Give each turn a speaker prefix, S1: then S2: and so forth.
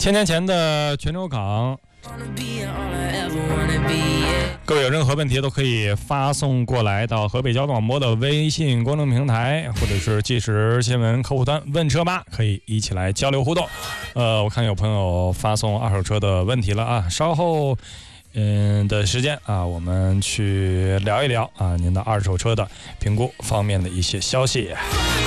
S1: 1000年前的泉州港，各位有任何问题都可以发送过来到河北交通广播的微信公众平台，或者是即时新闻客户端问车吧，可以一起来交流互动。我看有朋友发送二手车的问题了啊，稍后的时间啊，我们去聊一聊啊您的二手车的评估方面的一些消息。